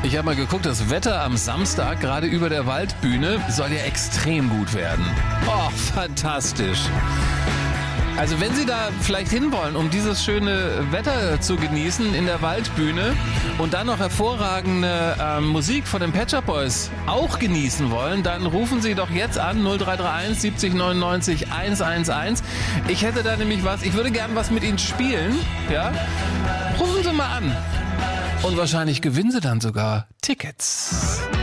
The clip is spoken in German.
Ich habe mal geguckt, das Wetter am Samstag, gerade über der Waldbühne, soll ja extrem gut werden. Oh, fantastisch. Also wenn Sie da vielleicht hinwollen, um dieses schöne Wetter zu genießen in der Waldbühne und dann noch hervorragende Musik von den Pet Shop Boys auch genießen wollen, dann rufen Sie doch jetzt an 0331 70 99 111. Ich hätte da nämlich was, ich würde gern was mit Ihnen spielen, ja? Rufen Sie mal an. Und wahrscheinlich gewinnen Sie dann sogar Tickets.